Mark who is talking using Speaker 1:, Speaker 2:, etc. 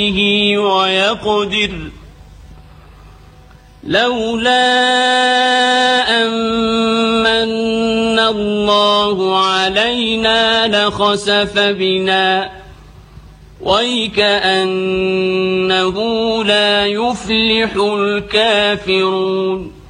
Speaker 1: ويقدر لولا أمن الله علينا لخسف بنا ويكأنه لا يفلح الكافرون